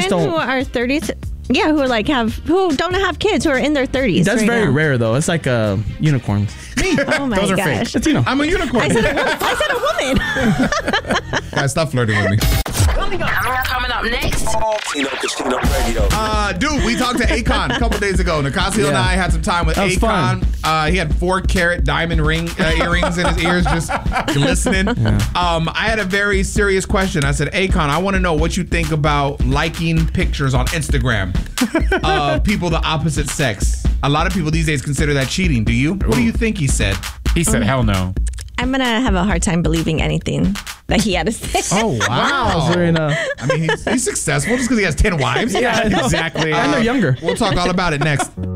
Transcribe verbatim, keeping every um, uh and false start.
don't. who are thirties. Yeah, who are like have who don't have kids who are in their thirties. That's right very now. rare though. It's like a unicorn. Me. Oh my Those are gosh. fake. It's, you know. I'm a unicorn. I said a, wo- I said a woman. Guys, stop flirting with me. Coming up, coming up next. Tino Casino Radio. Uh, dude, we talked to Akon a couple days ago. Nicasio and Yeah. I had some time with That was Akon. Uh, he had four carat diamond ring uh, earrings in his ears, just glistening. Um, I had a very serious question. I said, Akon, I want to know what you think about liking pictures on Instagram of people the opposite sex. A lot of people these days consider that cheating. Do you? What do you think? He said. He said, hell no. I'm gonna have a hard time believing anything that he had to say. Oh wow! Serena. I mean, he's, he's successful just because he has ten wives. Yeah, I know. Exactly. And they're younger. We'll talk all about it next.